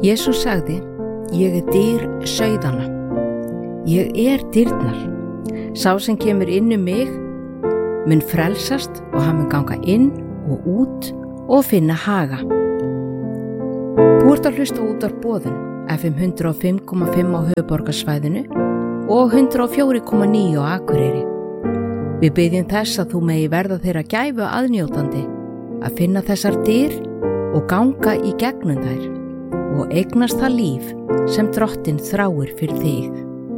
Jesús sagði, ég dyr sauðanna. Ég dyrnar. Sá sem kemur inn mig mun frelsast og hann mun ganga inn og út og finna haga. Þú ert að hlusta út af boðun FM 105,5 á höfuðborgarsvæðinu og 104,9 á Akureyri. Við biðjum þess að þú megi verða þeirra gæfu aðnjótandi að finna þessar dyr og ganga í gegnum þær og eignast það líf sem Drottinn þráir fyrir þig.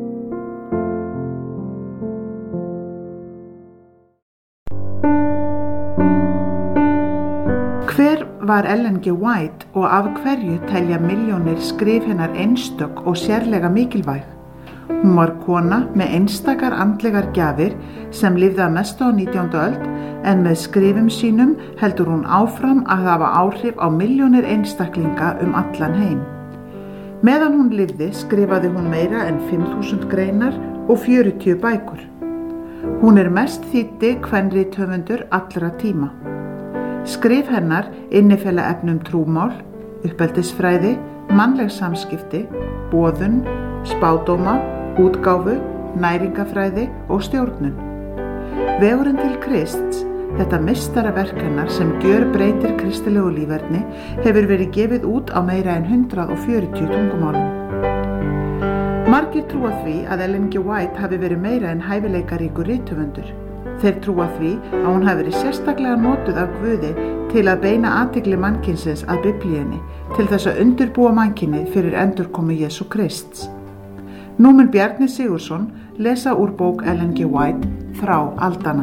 Hver var Ellen G. White og af hverju telja milljónir skrif hennar einstök og sérlega mikilvæg? Hún var kona með einstakar andlegar gjafir sem lifði að mestu á 19. öld en með skrifum sínum heldur hún áfram að hafa áhrif á milljónir einstaklinga allan heim. Meðan hún lifði skrifaði hún meira en 5.000 greinar og 40 bækur. Hún mest þýddi kvenrithöfundur allra tíma. Skrif hennar innifela efnum trúmál, uppeldisfræði, mannleg samskipti, boðun, spádóma, útgáfu, næringafræði og stjórnun. Vegurinn til Krists, þetta meistaraverk hennar sem gjörbreytir kristilegu líferni, hefur verið gefið út á meira en 140 tungumálum. Margir trúa því að Ellen G. White hafi verið meira en hæfileikaríkur rithöfundur. Þeir trúa því að hún hafi verið sérstaklega notuð af Guði til að beina athygli mannkynsins að Biblíunni til þess að undirbúa mannkynið fyrir endurkomu Jesú Krists. Nú mun Bjarni Sigurðsson lesa úr bók Ellen G. White Þrá aldanna.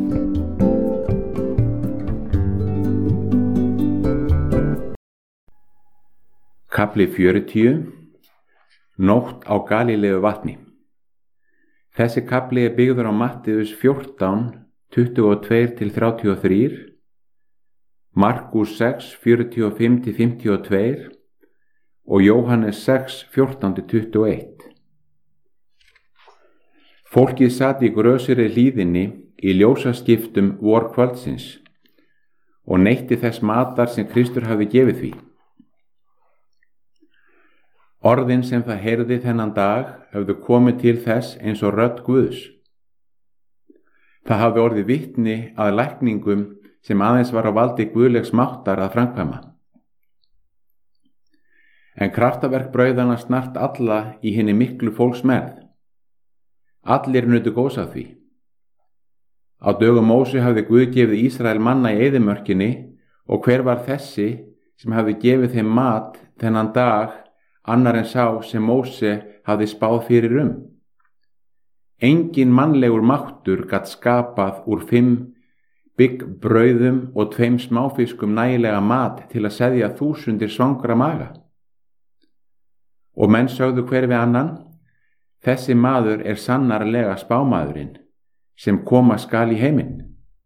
Kafli 40. Nótt á Galíleu vatni. Þessi kafli byggður á Mattheus 14, 22-33, Markus 6, 45-52 og Jóhannes 6, 14-21. Fólkið sat í grösiri hlíðinni í ljósaskiptum vorkvöldsins og neytti þess matar sem Kristur hafði gefið því. Orðin sem það heyrði þennan dag höfðu komið til þess eins og rödd Guðs. Það hafði orðið vitni að lækningum sem aðeins var á valdi guðlegs máttar að framkvæma. En kraftaverk brauðanna snart alla í hinni miklu fólksmerð. Allir nutu góðs af því. Á dögum Móse hafði Guð gefið Ísrael manna í eyðimörkinni og hver var þessi sem hafði gefið þeim mat þennan dag annar en sá sem Móse hafði spáð fyrir Engin mannlegur máttur gat skapað úr 5 byggbrauðum og 2 smáfiskum nægilega mat til að seðja 1000 svangra maga. Og menn sögðu hver við annan, þessi maður sannarlega spámaðurinn sem koma skal í heiminn.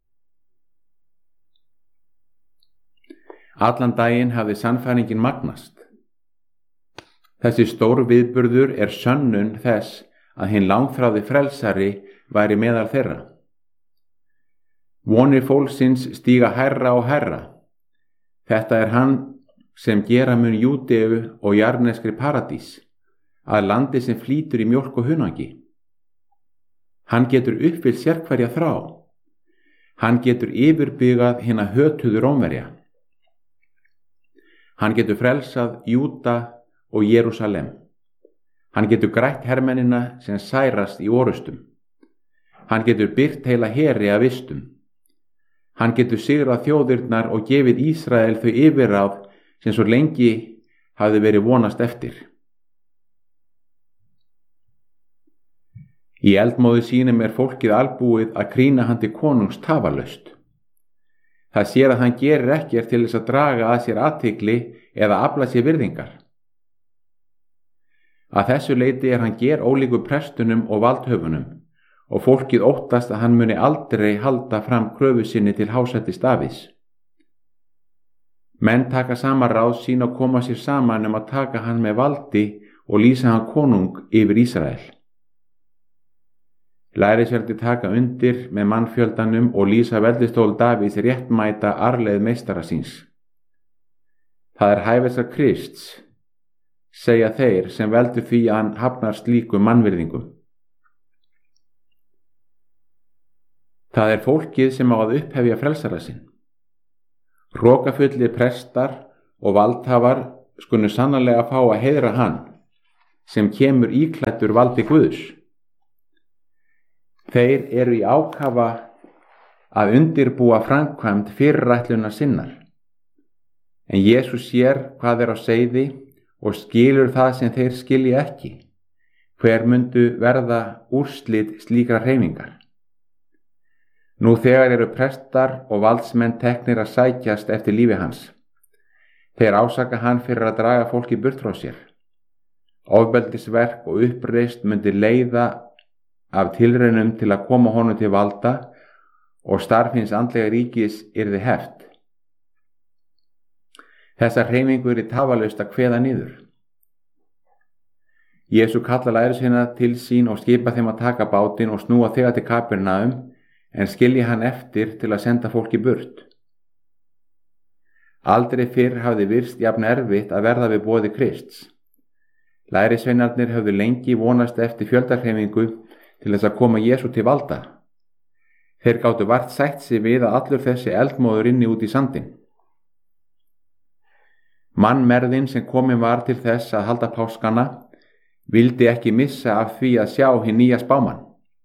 Allan daginn hafði sannfæringin magnast. Þessi stór viðburður sönnun þess að hinn langþráði frelsari væri meðal þeirra. Vonir fólksins stíga hærra og hærra. Þetta hann sem gera mun Júdeu og jarneskri paradís, að landi sem flýtur í mjólk og hunangi. Hann getur uppfyllt sérhverja þrá. Hann getur yfirbygað hina hötuðu Rómverja. Hann getur frelsað Júda og Jerúsalem. Hann getur grætt hermennina sem særast í orustum. Hann getur byrt heila heri af vistum. Hann getur sigrað þjóðirnar og gefið Ísrael þau yfirráð sem svo lengi hafði verið vonast eftir. Í eldmóði sínum fólkið albúið að krýna hann til konungs tafarlaust. Það sér að hann gerir ekkert til þess að draga að sér athygli eða afla sér virðingar. Að þessu leyti hann gerólíkur prestunum og valdhöfunum og fólkið óttast að hann muni aldrei halda fram kröfu sinni til hásætis Davíðs. Menn taka sama ráð sín og koma sér saman að taka hann með valdi og lýsa hann konung yfir Ísrael. Lærisveldi taka undir með mannfjöldanum og lýsa veldistól Davíðs réttmæta arfleið meistara síns. Það hæfilega Krists, segja þeir sem veldur því að hann hafnar slíkum mannvirðingum. Það er fólkið sem á að upphefja frelsara sinn. Hrokafullir prestar og valdhafar skulu sannarlega fá að heiðra hann sem kemur íklæddur valdi Guðs. Þeir eru í ákafa að undirbúa framkvæmd fyrirætlunar sinnar. En Jesús sér hvað er á seyði og skilur það sem þeir skilja ekki. Hver mundu verða úrslit slíkra hreyfingar? Nú þegar eru prestar og valdsmenn teknir að sækjast eftir lífi hans. Þeir ásaka hann fyrir að draga fólki burt frá sér. Ofbeldisverk og uppreist myndi leiða af tilraunum til að koma honum til valda og starf hins andlega ríkis yrði heft. Þessar hreyfingu er tafarlaust að kveða niður. Jesú kallar lærisveina til sín og skipa þeim að taka bátinn og snúa þegar til Kapernaum, en skilja hann eftir til að senda fólki burt. Aldrei fyrr hafði virst jafn erfitt að verða við boði Krists. Lærisveinarnir höfðu lengi vonast eftir fjöldahreyfingu til þess að koma Jesú til valda. Þeir gátu vart sætt sig við að allur þessi eldmóður inni út í sandinn. Mannmerðin sem komin var til þess að halda páskana vildi ekki missa af því að sjá hinn nýja spámann.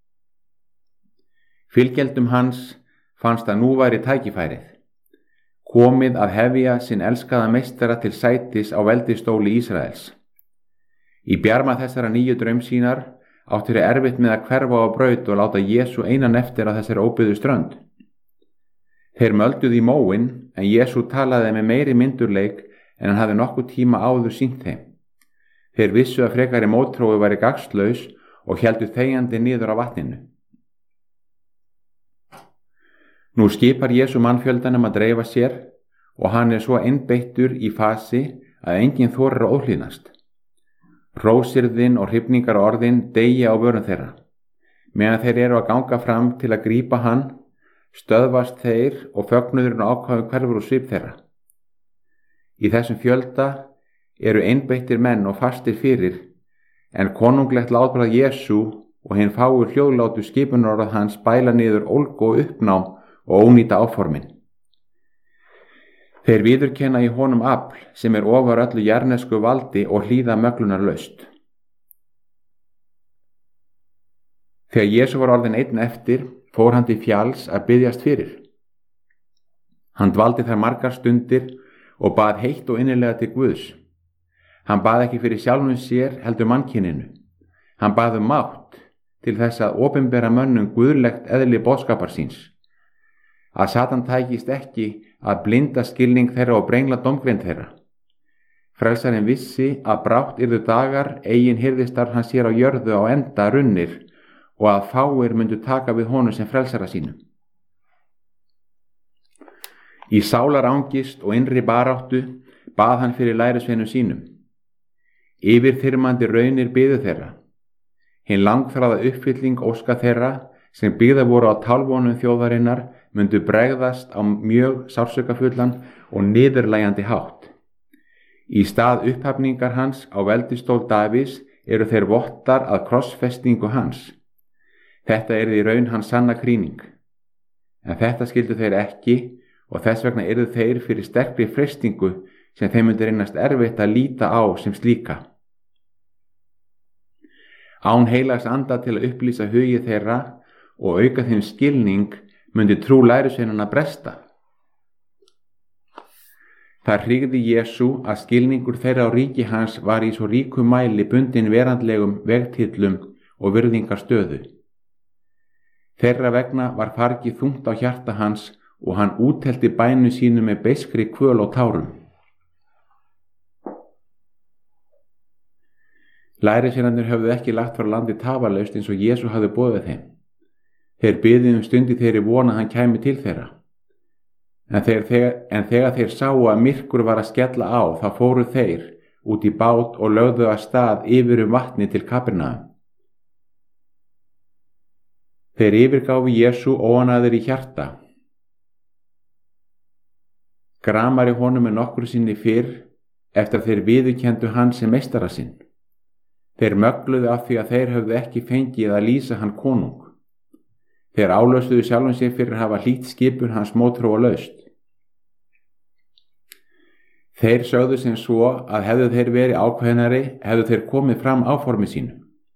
Fylgjeldum hans fannst að nú væri tækifærið, komið að hefja sinn elskaða meistara til sætis á veldistóli Ísraels. Í bjarma þessara nýju draumsýnar áttu þeir erfitt með að hverfa á braut og láta Jesú einan eftir á þessari óbyggðu strönd. Þeir mölduðu í móinn, en Jesú talaði með meiri myndurleik en hann hafði nokkuð tíma áður sýnt þeim. Þeir vissu að frekari mótþrói væri gagnslaus og héldu þegjandi niður á vatninu. Nú skipar Jesú mannfjöldanum að dreifa sér og hann er svo einbeittur í fasi að enginn þorir að óhlýðnast. Hrósyrðin og hrifningar orðin deyja á vörum þeirra. Meðan þeir eru að ganga fram til að grípa hann, stöðvast þeir og fögnuðurinn ákváðu hverfur úr svip þeirra. Í þessum fjölda eru einbeittir menn og fastir fyrir, en konunglegt látbragð Jesú og hinn fáu hljóðlátu skipunarorð hans bæla niður ólgu og uppnám og ónýta áformin. Þeir viðurkenna í honum afl sem er ofar öllu jarnesku valdi og hlýða möglunarlaust. Þegar Jesú var orðinn einn eftir, fór hann til fjalls að biðjast fyrir. Hann dvaldi þar margar stundir og bað heitt og innilega til Guðs. Hann bað ekki fyrir sjálfum sér heldur mannkyninu. Hann bað mátt til þess að opinbera mönnum guðlegt eðli boðskapar síns. Að Satan tækist ekki að blinda skilning þeirra og brengla dómgreind þeirra. Frelsarinn vissi að brátt yrðu dagar eigin hirðistarf hans hér á jörðu á enda runnir og að fáir myndu taka við honum sem frelsara sínum. Í sálarangist og innri baráttu bað hann fyrir lærisveinum sínum. Yfirþyrmandi raunir biðu þeirra. Hinn langþráða uppfylling óska þeirra sem byggða voru á tálvonum þjóðarinnar myndu bregðast á mjög sársökafullan og niðurlægjandi hátt. Í stað upphafningar hans á veldistól Davís eru þeir vottar að krossfestingu hans. Þetta yrði í raun hans sanna krýning. En þetta skildu þeir ekki og þess vegna yrðu þeir fyrir sterkri freistingu sem þeim myndi reynast erfitt að líta á sem slíka. Án heilags anda til að upplýsa hugi þeirra og auka þeim skilning myndi trú lærisveinanna bresta. Það hryggði Jesú að skilningur þeirra á ríki hans var í svo ríku mæli bundin verandlegum vegtillum og virðingarstöðu. Þeirra vegna var fargið þungt á hjarta hans og hann úthelti bænu sínu með beiskri kvöl og tárum. Lærisveinarnir höfðu ekki lagt frá landi tafarlaust eins og Jesú hafði boðið þeim. Þeir biðu stundi þeirri von að hann kæmi til þeirra. En þegar þeir sáu að myrkur var að skella á, þá fóru þeir út í bát og lögðu af stað yfir vatni til Kapernaum. Þeir yfirgáfu Jesú óánægðir í hjarta. Gramari honum nokkru sinni fyrr eftir að þeir viðurkenndu hann sem meistara sinn. Þeir mögluðu af því að þeir höfðu ekki fengið að lýsa hann konung. Þeir álöstuðu sjálfum sér fyrir að hafa hlýtt skipun hans mótþróalaust. Þeir sögðu sem svo að hefðu þeir verið ákveðnari, hefðu þeir komið fram áformi sínu.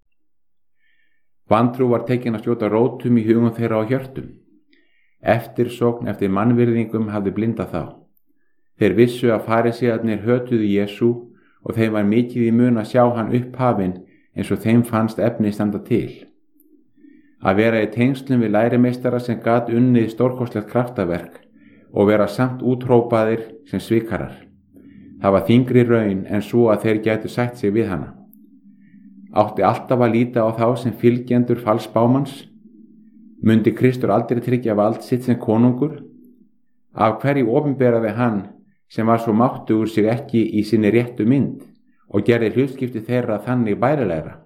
Vantrú var tekin að skjóta rótum í hugum þeirra á hjörtum. Eftirsókn eftir mannvirðingum hafði blindað þá. Þeir vissu að farisæarnir hötuðu Jesú og þeim var mikið í mun að sjá hann upphafinn eins og þeim fannst efni standa til. Að vera í tengslum við lærimeistara sem gat unnið stórkostlegt kraftaverk og vera samt úthrópaðir sem svikarar. Það var þyngri raun en svo að þeir gætu sætt sig við hana. Átti alltaf að líta á þá sem fylgjendur falsbámans? Mundi Kristur aldrei tryggja vald sitt sem konungur? Af hverju opinberaði hann sem var svo máttugur sig ekki í sinni réttu mynd og gerði hlutskipti þeirra þannig bærilegra?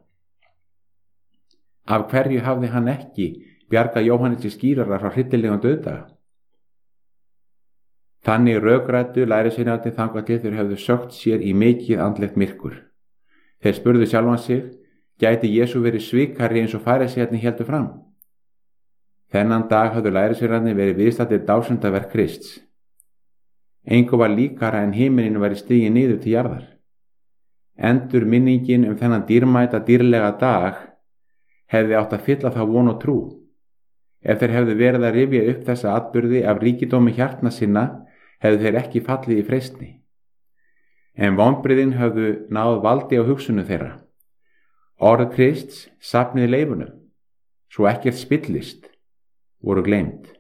Af hverju hafði hann ekki bjargað Jóhannesi skírara frá hryllilegum dauðdaga? Þannig rökræddu lærisveinarnir þangað til þeir höfðu sökkt sér í mikið andlegt myrkur. Þeir spurðu sjálfan sig, gæti Jesú verið svikari eins og farisæarnir héldu fram? Þennan dag höfðu lærisveinarnir verið viðstaddir dásemdaverk Krists. Engu var líkara en himinninn væri stigið niður til jarðar. Endur minningin þennan dýrmæta dýrlega dag hefði átt að fylla þá von og trú. Ef þeir hefðu verið að rifja upp þessa atburði af ríkidómi hjartna sinna, hefðu þeir ekki fallið í freistni. En vonbrigðin höfðu náð valdi á hugsunum þeirra. Orð Krists safnið leifunum, svo ekkert spillist, voru gleymt.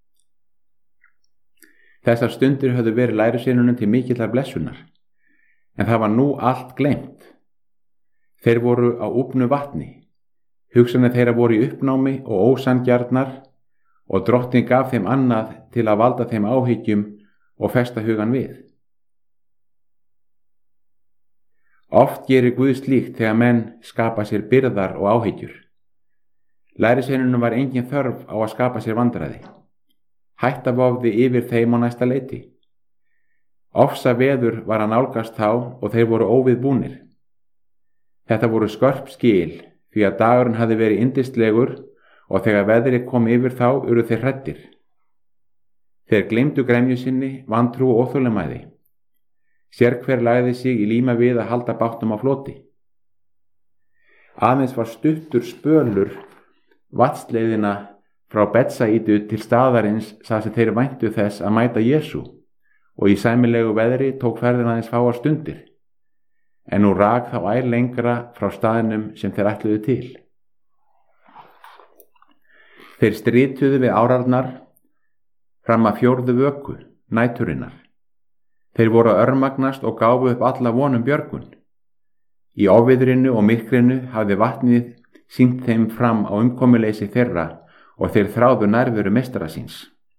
Þessar stundir höfðu verið lærisveinunum til mikillar blessunar, en það var nú allt gleymt. Þeir voru á úpnu vatni, hugsanir þeirra voru í uppnámi og ósanngjarnar og Drottinn gaf þeim annað til að valda þeim áhyggjum og festa hugan við. Oft gerir Guð slíkt þegar menn skapa sér byrðar og áhyggjur. Lærisveinunum var engin þörf á að skapa sér vandræði. Hætta vofði yfir þeim á næsta leiti. Ofsa veður var að nálgast þá og þeir voru óviðbúnir. Þetta voru skörp skil því að dagurinn hafði verið yndislegur og þegar veðrið kom yfir þá urðu þeir hræddir. Þeir gleymdu gremju sinni, vantrú og óþolinmæði. Sérhver lagði sig í líma við að halda bátnum á floti. Aðeins var stuttur spölur vatnsleiðina frá Betsaídu til staðarins þar sem þeir væntu þess að mæta Jesú og í sæmilegu veðri tók ferðin aðeins fáar stundir. En nú rak þá æ lengra frá staðinum sem þeir ætluðu til. Þeir strituðu við árarnar fram að 4. vöku, næturinnar. Þeir voru að örmagnast og gáfu upp alla vonum björgun. Í ofviðrinu og myrkrinu hafði vatnið sýnt þeim fram á umkomuleysi þeirra og þeir þráðu nærveru meistara síns.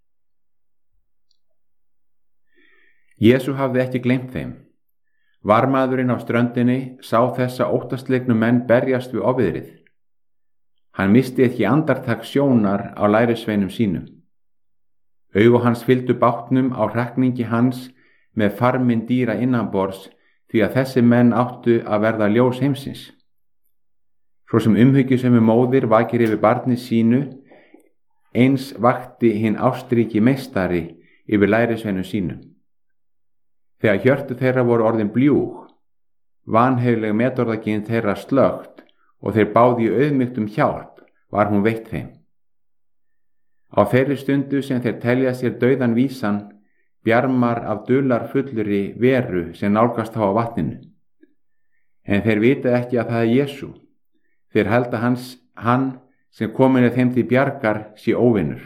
Jesú hafði ekki gleymt þeim. Varmaðurinn á ströndinni sá þessa óttaslegnu menn berjast við ofviðrið. Hann misti ekki andartak sjónar á lærisveinum sínum. Augu hans fylgdu bátnum á hrakningi hans með farminn dýra innanborðs því að þessi menn áttu að verða ljós heimsins. Svo sem umhyggjusemi móðir vakir yfir barni sínu, eins vakti hinn ástríki meistari yfir lærisveinum sínum. Þegar hjörtu þeirra voru orðin bljúg, vanheiðleg metorðaginn þeirra slögt og þeir báðu í auðmyggt hjálp, var hún veitt þeim. Á þeirri stundu sem þeir telja sér dauðan vísan, bjarmar af dular fullri veru sem nálgast á vatninu. En þeir vita ekki að það er Jesú. Þeir halda hann sem komin þeim til bjargar sé óvinnur.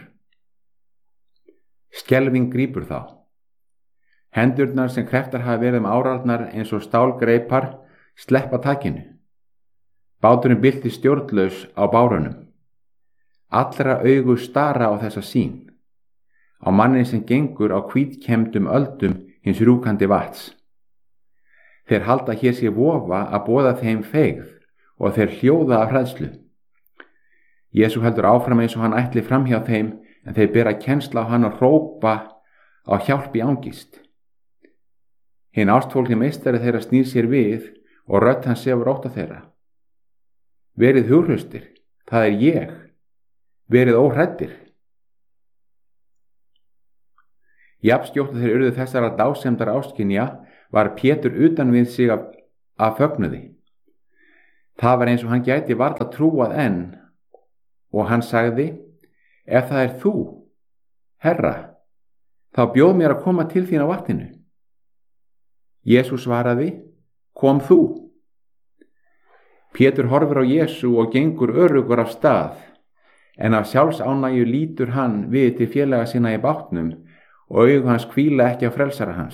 Skelfing grípur þá. Hendurnar sem kreftar hafa verið árarnar eins og stálgreipar sleppa takinu. Báturinn bylti stjórnlaus á bárunum. Allra augu stara á þessa sýn. Á mannin sem gengur á hvítkemdum öldum hins rúkandi vats. Þeir halda hér sé vofa að boða þeim feigð og þeir hljóða af hræðslu. Jesú heldur áfram eins og hann ætli fram hjá þeim en þeir bera kennsla á hann og hrópa á hjálp í angist. Hinn ástfólgni meistari þeirra snýr sér við og rödd hans sefur ótta þeirra. Verið hughraustir, það er ég. Verið óhræddir. Jafnskjótt þeir urðu þessara dásemdar áskynja var Pétur utan við sig af fögnuði. Það var eins og hann gæti varla trúað enn og hann sagði: Ef það er þú, Herra, þá bjóð mér að koma til þín á vatninu. Jesús svaraði: Kom þú. Pétur horfir á Jesú og gengur öruggur af stað, en af sjálfsánægju lítur hann við til félaga sinna í bátnum og augu hans hvíla ekki á frelsara hans.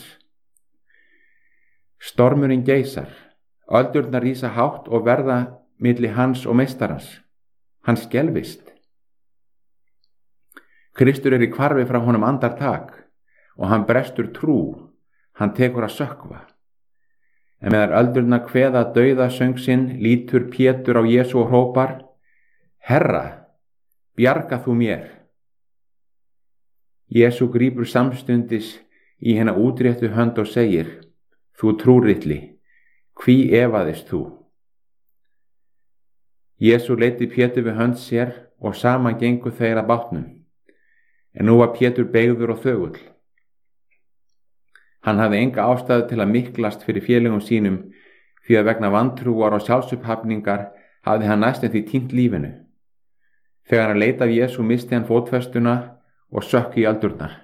Stormurinn geisar, öldurnar rísa hátt og verða milli hans og meistarans. Hann skelfist. Kristur í hvarfi frá honum andartak og hann brestur trú, hann tekur að sökkva. En meðan öldurnar kveða dauða söng sinn lítur Pétur á Jesú og hrópar: Herra, bjarga þú mér. Jesú grípur samstundis í hina útréttu hönd og segir: Þú trúrilli, hví efaðist þú? Jesú leiddi Pétur við hönd sér og saman gengu þeir að bátnum. En nú var Pétur beygður og þögull. Hann hafði enga ástæðu til að miklast fyrir félögum sínum, því að vegna vantrúar og sjálfsupphafningar hafði hann næstum því týnt lífinu. Þegar hann leit af Jesú misti hann fótfestuna og sökk í öldurnar.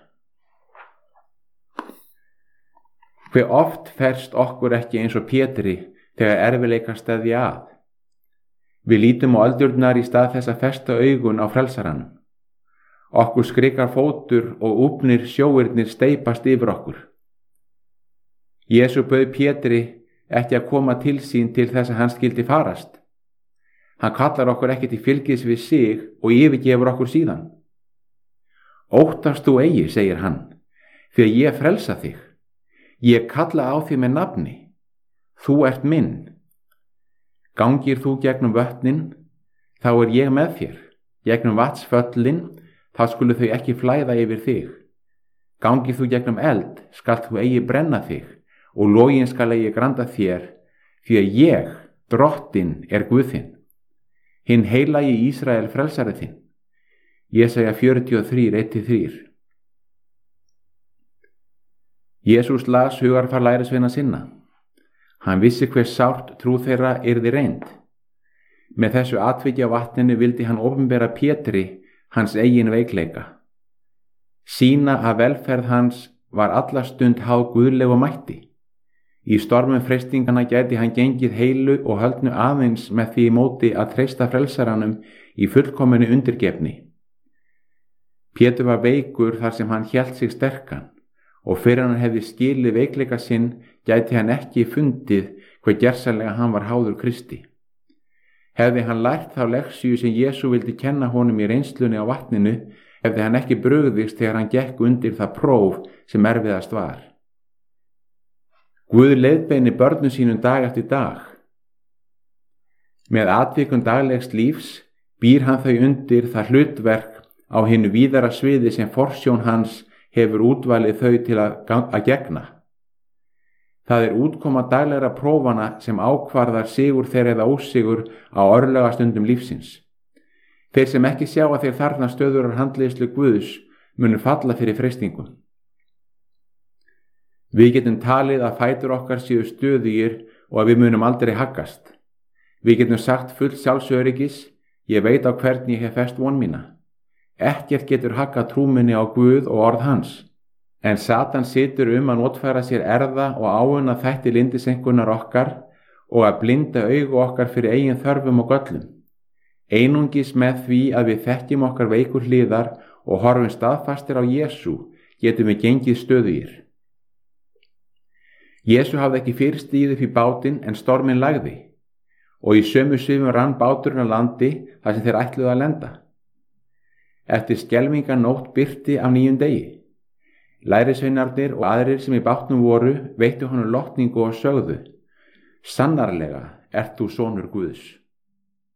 Hve oft ferst okkur ekki eins og Pétri þegar erfiðleikar steðja að. Við lítum á öldurnar í stað þess að festa augun á frelsaranum. Okkur skrikar fótur og úpnir sjóirnir steypast yfir okkur. Jesú bauð Pétri ekki að koma til sín til þess að hann skyldi farast. Hann kallar okkur ekki til fylgis við sig og yfirgefur okkur síðan. Óttast þú eigi, segir hann, því að ég frelsa þig. Ég kalla á þig með nafni. Þú ert minn. Gangir þú gegnum vötnin, þá er ég með þér. Gegnum vatsföllin, þá skulu þau ekki flæða yfir þig. Gangir þú gegnum eld, skalt þú eigi brenna þig, og login skal eigi granda þér, því að ég, Drottinn, er Guð þinn. Hinn heilagi Ísrael frelsari þinn. Jesaja 43, 1-3. Jesús las hugarfar lærisveina sinna. Hann vissi hver sárt trú þeirra yrði reynd. Með þessu atviki á vatninu vildi hann opinbera Pétri hans eigin veikleika. Sýna að velferð hans var alla stund háð guðlegu mætti. Í stormum freistingana gæti hann gengið heilu og höldnu aðeins með því móti að treysta frelsaranum í fullkominu undirgefni. Pétur var veikur þar sem hann hélt sig sterkan og fyrir hann hefði skilið veikleika sinn gæti hann ekki fundið hve gersamlega hann var háður Kristi. Hefði hann lært þá leksíu sem Jesú vildi kenna honum í reynslunni á vatninu, hefði hann ekki brugðist þegar hann gekk undir það próf sem erfiðast var. Guð leiðbeini börnum sínum dag eftir dag. Með atvikum daglegs lífs býr hann þau undir það hlutverk á hinu víðara sviði sem forsjón hans hefur útvalið þau til að gegna. Það er útkoma daglegra prófana sem ákvarðar sigur þeirra eða ósigur á örlagastundum lífsins. Þeir sem ekki sjá að þeir þarna stöðurar handleiðslu Guðs munu falla fyrir freistingum. Við getum talið að fætur okkar séu stöðugir og að við munum aldrei haggast. Við getum sagt full sjálfsöryggis: ég veit á hvern ég hef fest von mína. Ekkert getur haggað trú minni á Guð og orð hans. En Satan situr að notfæra sér erða og áunna þætti lindisengunar okkar og að blinda augu okkar fyrir eigin þörfum og göllum. Einungis með því að við þekkjum okkar veikur hliðar og horfum staðfastir á Jesú getum við gengið stöðugir. Jesú hafði ekki fyrr stigið upp í bátinn en storminn lagði og í sömu svifum rann báturinn á landi þar sem þeir ætluðu að lenda. Eftir skelfingarnótt birti af nýjum degi. Lærisveinarnir og aðrir sem í bátnum voru veittu honum lotningu og sögðu: sannarlega ert þú sonur Guðs.